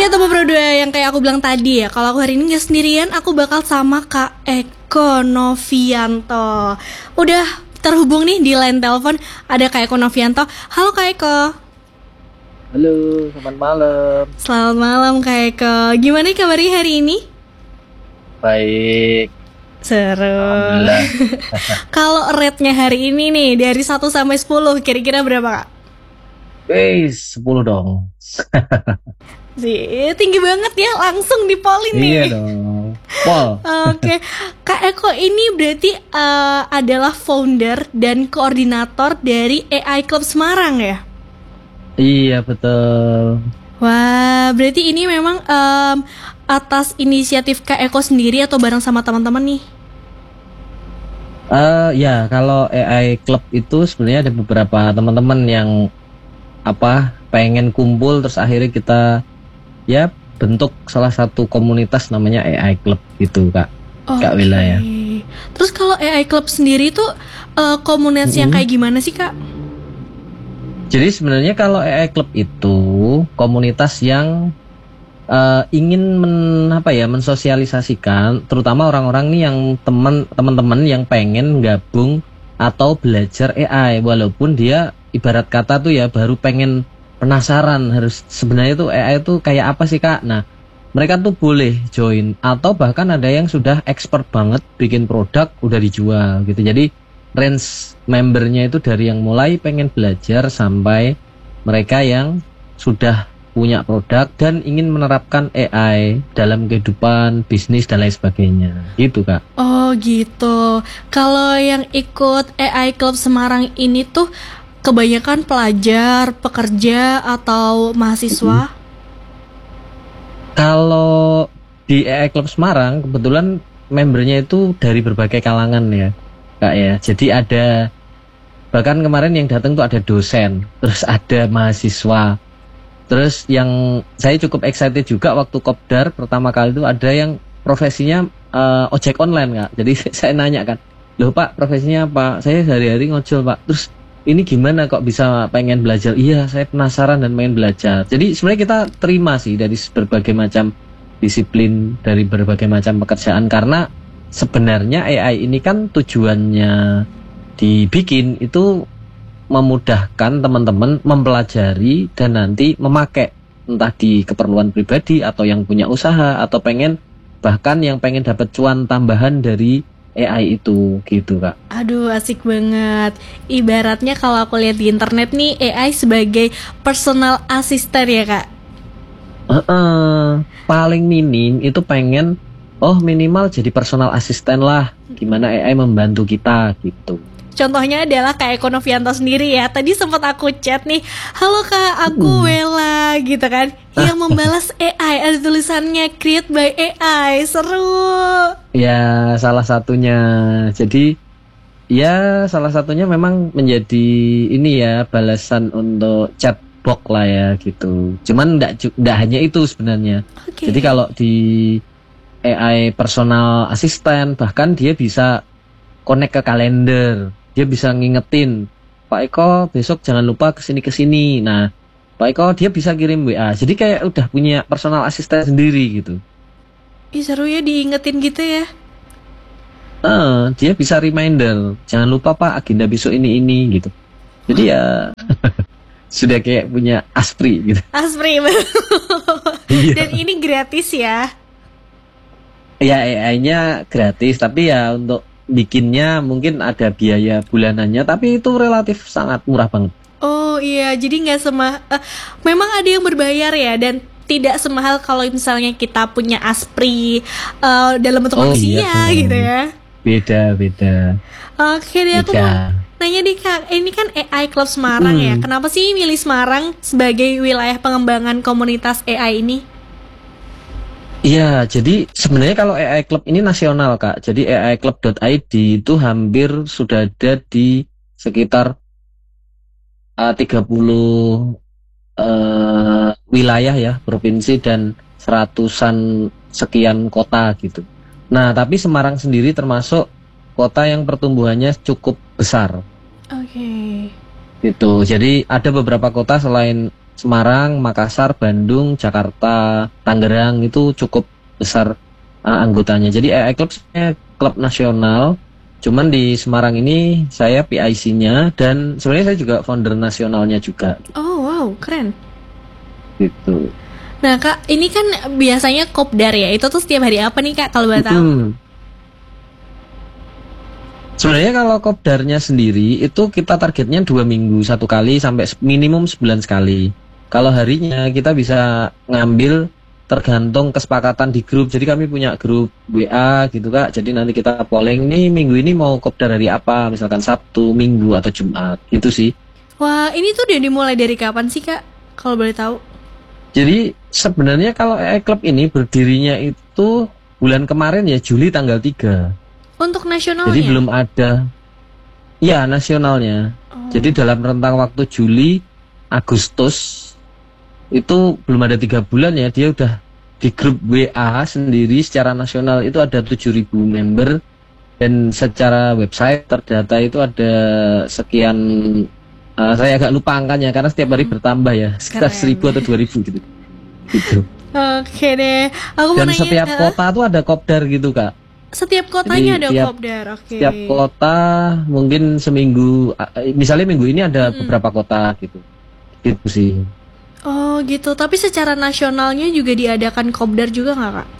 Ketemu berdua yang kayak aku bilang tadi ya. Kalau aku hari ini gak sendirian, aku bakal sama Kak Eko Novianto. Udah terhubung nih di line telepon. Ada Kak Eko Novianto. Halo Kak Eko. Halo, selamat malam. Selamat malam Kak Eko. Gimana kabarnya hari ini? Baik. Seru. Alhamdulillah. Kalau rate-nya hari ini nih dari 1 sampai 10 kira-kira berapa Kak? 10 dong. Tinggi banget ya, langsung dipolin nih. Iya dong. Pol. Oke, Kak Eko ini berarti adalah founder dan koordinator dari AI Club Semarang ya? Iya betul. Wah, berarti ini memang atas inisiatif Kak Eko sendiri atau bareng sama teman-teman nih? Ya kalau AI Club itu sebenarnya ada beberapa teman-teman yang pengen kumpul, terus akhirnya kita ya bentuk salah satu komunitas namanya AI Club gitu Kak. Kak Wila ya. Terus kalau AI Club sendiri tuh komunitas yang kayak gimana sih Kak? Jadi sebenarnya kalau AI Club itu komunitas yang ingin mensosialisasikan, terutama orang-orang nih yang teman-teman yang pengen gabung atau belajar AI, walaupun dia ibarat kata tuh ya baru pengen penasaran harus sebenarnya tuh AI itu kayak apa sih Kak. Nah, mereka tuh boleh join atau bahkan ada yang sudah expert banget bikin produk udah dijual gitu. Jadi range membernya itu dari yang mulai pengen belajar sampai mereka yang sudah punya produk dan ingin menerapkan AI dalam kehidupan bisnis dan lain sebagainya gitu Kak. Oh gitu. Kalau yang ikut AI Club Semarang ini tuh kebanyakan pelajar, pekerja, atau mahasiswa? Kalau di AI Club Semarang kebetulan membernya itu dari berbagai kalangan ya Kak ya. Jadi ada, bahkan kemarin yang datang tuh ada dosen, terus ada mahasiswa. Terus yang saya cukup excited juga waktu kopdar pertama kali itu ada yang profesinya ojek online Kak. Jadi saya nanya kan, loh Pak profesinya apa? Saya sehari-hari ngojol Pak. Terus ini gimana kok bisa pengen belajar? Iya saya penasaran dan pengen belajar. Jadi sebenarnya kita terima sih dari berbagai macam disiplin, dari berbagai macam pekerjaan. Karena sebenarnya AI ini kan tujuannya dibikin itu memudahkan teman-teman mempelajari dan nanti memakai entah di keperluan pribadi atau yang punya usaha atau bahkan yang pengen dapat cuan tambahan dari AI itu gitu Kak. Aduh asik banget. Ibaratnya kalau aku lihat di internet nih AI sebagai personal assistant ya Kak. Paling minim itu pengen minimal jadi personal assistant lah. Gimana AI membantu kita gitu. Contohnya adalah Kak Eko Novianto sendiri ya. Tadi sempat aku chat nih, halo Kak, aku Wela gitu kan. Yang membalas AI, ada tulisannya create by AI, seru. Ya salah satunya. Jadi ya salah satunya memang menjadi ini ya balasan untuk chatbot lah ya gitu. Cuman enggak hanya itu sebenarnya. Jadi kalau di AI personal assistant bahkan dia bisa connect ke kalender. Dia bisa ngingetin, Pak Eko besok jangan lupa kesini. Nah, Pak Eko dia bisa kirim WA. Jadi kayak udah punya personal assistant sendiri gitu. Ih seru ya diingetin gitu ya. Dia bisa reminder, jangan lupa Pak agenda besok ini gitu. Jadi ya sudah kayak punya Aspri gitu. Aspri Dan ini gratis ya? Ya AI-nya gratis, tapi ya untuk bikinnya mungkin ada biaya bulanannya, tapi itu relatif sangat murah banget. Oh iya, jadi nggak memang ada yang berbayar ya, dan tidak semahal kalau misalnya kita punya Aspri dalam bentuk manusia gitu ya. Beda. Oke deh, aku mau nanya nih Kak, ini kan AI Club Semarang ya. Kenapa sih milih Semarang sebagai wilayah pengembangan komunitas AI ini? Iya, jadi sebenarnya kalau AI Club ini nasional Kak. Jadi AIClub.id itu hampir sudah ada di sekitar 30 wilayah ya, provinsi dan seratusan sekian kota gitu. Nah, tapi Semarang sendiri termasuk kota yang pertumbuhannya cukup besar. Oke. Gitu. Jadi ada beberapa kota selain Semarang, Makassar, Bandung, Jakarta, Tangerang itu cukup besar anggotanya. Jadi AI Club sebenarnya klub nasional, cuman di Semarang ini saya PIC-nya dan sebenarnya saya juga founder nasionalnya juga Oh wow, keren. gitu. Nah Kak, ini kan biasanya kopdar ya. Itu tuh setiap hari apa nih Kak kalau boleh tahu? Sebenarnya kalau kopdarnya sendiri itu kita targetnya 2 minggu satu kali sampai minimum sebulan sekali. Kalau harinya kita bisa ngambil tergantung kesepakatan di grup. Jadi kami punya grup WA gitu Kak. Jadi nanti kita polling nih minggu ini mau kopdar hari apa, misalkan Sabtu, Minggu atau Jumat gitu sih. Wah, ini tuh udah dimulai dari kapan sih Kak? Kalau boleh tahu? Jadi sebenarnya kalau AI Club ini berdirinya itu bulan kemarin ya, Juli tanggal 3. Untuk nasionalnya? Jadi belum ada. Ya, nasionalnya. Jadi dalam rentang waktu Juli, Agustus itu belum ada 3 bulan ya, dia udah di grup WA sendiri secara nasional itu ada 7.000 member dan secara website terdata itu ada sekian, saya agak lupa angkanya karena setiap hari bertambah ya, sekitar 1.000 atau 2.000 gitu. Gitu. Oke deh, aku mau Dan nanya. setiap kota tuh ada kopdar gitu Kak. Setiap kotanya Jadi ada tiap- kopdar, oke. Setiap kota mungkin seminggu, misalnya minggu ini ada beberapa kota gitu. Gitu sih. Oh gitu, tapi secara nasionalnya juga diadakan kopdar juga nggak Kak?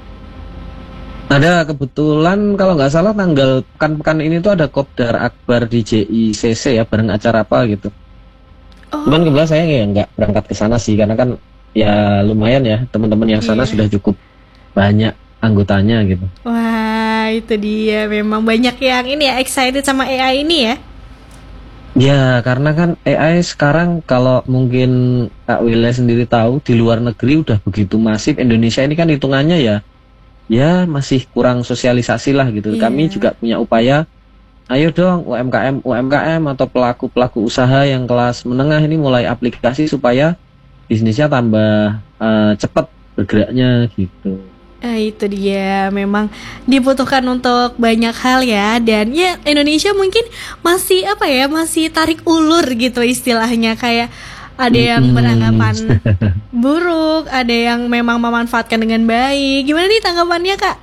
Ada kebetulan kalau nggak salah tanggal pekan-pekan ini tuh ada kopdar akbar di JICC ya, bareng acara apa gitu. Oh, Cuman kebetulan saya ya nggak berangkat ke sana sih karena kan ya lumayan ya teman-teman yang sana Iya. sudah cukup banyak anggotanya gitu. wah itu dia, memang banyak yang ini ya excited sama AI ini ya. Ya karena kan AI sekarang kalau mungkin Kak Wile sendiri tahu di luar negeri udah begitu masif. Indonesia ini kan hitungannya ya masih kurang sosialisasi lah gitu. Iya. Kami juga punya upaya, ayo dong UMKM atau pelaku usaha yang kelas menengah ini mulai aplikasi supaya bisnisnya tambah cepat bergeraknya gitu. Itu dia, memang dibutuhkan untuk banyak hal ya. Dan ya Indonesia mungkin masih apa ya, masih tarik ulur gitu istilahnya. Kayak ada yang beranggapan buruk, ada yang memang memanfaatkan dengan baik. Gimana nih tanggapannya Kak?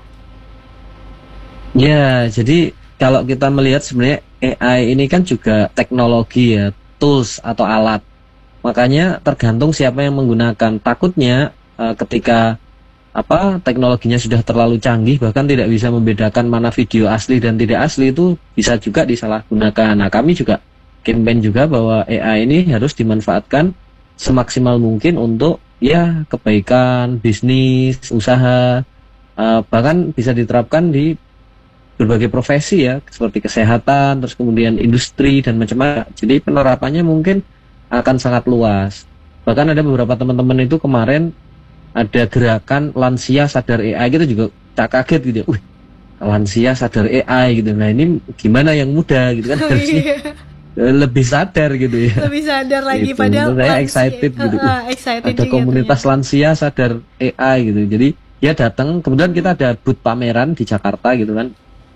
Ya, jadi kalau kita melihat sebenarnya AI ini kan juga teknologi ya, tools atau alat. Makanya tergantung siapa yang menggunakan. Takutnya ketika teknologinya sudah terlalu canggih, bahkan tidak bisa membedakan mana video asli dan tidak asli, itu bisa juga disalahgunakan. Nah, kami juga campaign juga bahwa AI ini harus dimanfaatkan semaksimal mungkin untuk ya kebaikan bisnis, usaha, bahkan bisa diterapkan di berbagai profesi ya, seperti kesehatan, terus kemudian industri dan macam-macam. Jadi penerapannya mungkin akan sangat luas. Bahkan ada beberapa teman-teman itu kemarin ada gerakan lansia sadar AI, kita juga tak kaget gitu. Wih, lansia sadar AI gitu. Nah ini gimana yang muda gitu kan, harusnya lebih sadar gitu ya. Lebih sadar lagi Gitu. padahal Saya lansia- excited gitu. excited Ada juga komunitas ternyata. lansia sadar AI gitu. Jadi ya datang, kemudian kita ada booth pameran di Jakarta gitu kan.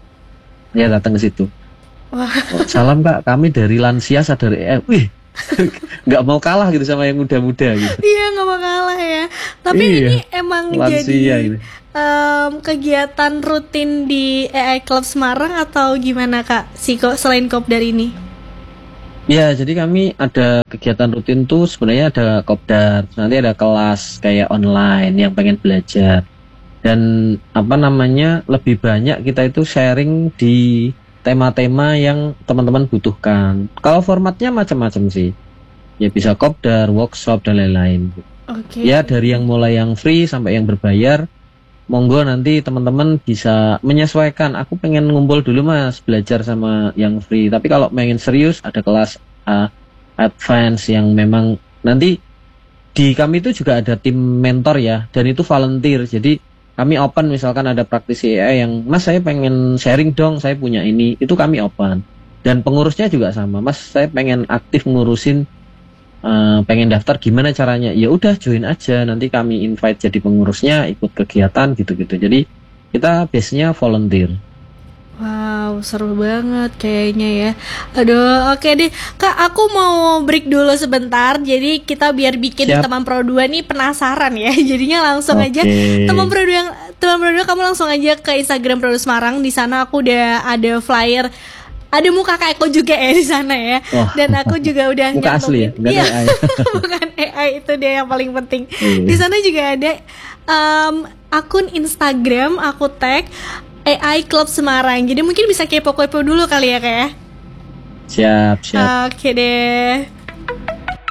Ya datang ke situ. Wah. Oh, salam Kak, kami dari lansia sadar AI. Wih, nggak mau kalah gitu sama yang muda-muda gitu. Iya nggak mau kalah ya. Tapi Iya, ini emang lansia jadi gitu. kegiatan rutin di AI Club Semarang atau gimana Kak? Selain kopdar ini? Ya, jadi kami ada kegiatan rutin tuh sebenarnya ada kopdar, nanti ada kelas kayak online yang pengen belajar. Dan lebih banyak kita itu sharing di tema-tema yang teman-teman butuhkan. Kalau formatnya macam-macam sih. Ya bisa kopdar, workshop dan lain-lain. Oke. Ya dari yang mulai yang free sampai yang berbayar. Monggo nanti teman-teman bisa menyesuaikan. Aku pengen ngumpul dulu Mas, belajar sama yang free. Tapi kalau pengen serius ada kelas advance yang memang nanti di kami itu juga ada tim mentor ya, dan itu volunteer. Jadi kami open, misalkan ada praktisi AI yang Mas saya pengen sharing dong, saya punya ini, itu kami open. Dan pengurusnya juga sama, Mas saya pengen aktif ngurusin, pengen daftar, gimana caranya? Ya udah join aja, nanti kami invite jadi pengurusnya, ikut kegiatan gitu-gitu. Jadi kita base-nya volunteer. Wow, seru banget kayaknya ya. Aduh, oke deh. Kak, aku mau break dulu sebentar. Jadi kita biar bikin Siap. teman Pro 2 nih penasaran ya. Jadinya langsung aja Oke. teman Pro 2 kamu langsung aja ke Instagram Pro 2 Semarang. Di sana aku udah ada flyer. Ada muka Kak Eko juga ya di sana ya. Wah. Dan aku juga udah Muka asli ya, bukan Iya. AI. Bukan AI, itu dia yang paling penting. Iya. Di sana juga ada akun Instagram, aku tag AI Club Semarang. Jadi mungkin bisa kepo-kepo dulu kali ya Kak ya. Siap. Oke deh.